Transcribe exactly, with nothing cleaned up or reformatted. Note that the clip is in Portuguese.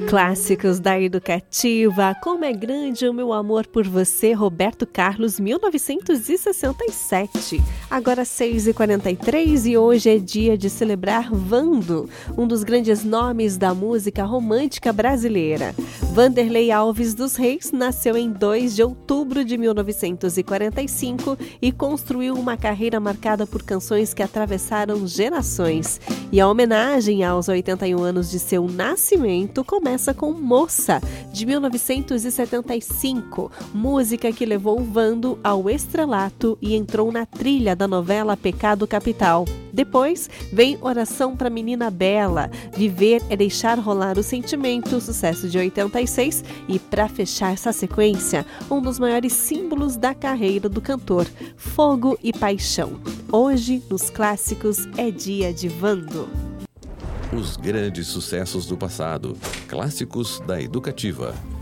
Clássicos da Educativa, Como é Grande o Meu Amor por Você, Roberto Carlos, mil novecentos e sessenta e sete. Agora seis e quarenta e três e hoje é dia de celebrar Vando, um dos grandes nomes da música romântica brasileira. Vanderlei Alves dos Reis nasceu em dois de outubro de mil novecentos e quarenta e cinco e construiu uma carreira marcada por canções que atravessaram gerações. E a homenagem aos oitenta e um anos de seu nascimento começa com Moça, de mil novecentos e setenta e cinco, música que levou Vando ao estrelato e entrou na trilha da novela Pecado Capital. Depois vem Oração pra Menina Bela, Viver é Deixar Rolar o Sentimento, sucesso de oitenta e seis, e para fechar essa sequência, um dos maiores símbolos da carreira do cantor, Fogo e Paixão. Hoje, nos clássicos, é dia de Vando. Os grandes sucessos do passado, clássicos da Educativa.